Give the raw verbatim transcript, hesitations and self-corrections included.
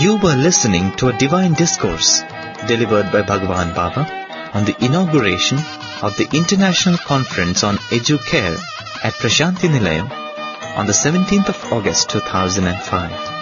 You were listening to a divine discourse delivered by Bhagwan Baba on the inauguration of the International Conference on Educare at Prashanti Nilayam on the seventeenth of August two thousand five.